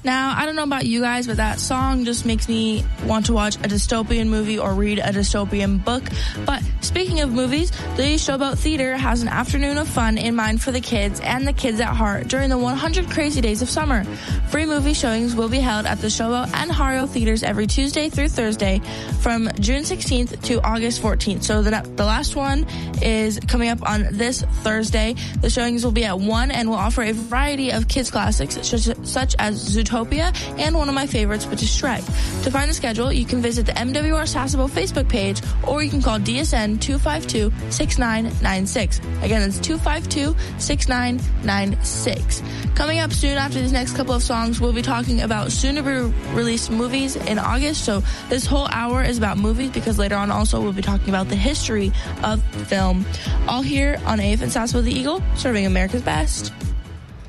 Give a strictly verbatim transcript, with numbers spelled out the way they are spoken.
Now, I don't know about you guys, but that song just makes me want to watch a dystopian movie or read a dystopian book. But speaking of movies, the Showboat Theater has an afternoon of fun in mind for the kids and the kids at heart during the one hundred Crazy Days of Summer. Free movie showings will be held at the Showboat and Hario Theaters every Tuesday through Thursday from June sixteenth to August fourteenth. So the, the last one is coming up on this Thursday. The showings will be at one and will offer a variety of kids classics such, such as Zootopia and one of my favorites, which is Shrek. To find the schedule, you can visit the M W R Sasebo Facebook page, or you can call D S N two five two, six nine nine six. Again, it's two five two, six nine nine six. Coming up soon after these next couple of songs, we'll be talking about soon-to-be-released movies in August. So this whole hour is about movies, because later on also we'll be talking about the history of film. All here on A F N Sasebo the Eagle, serving America's best.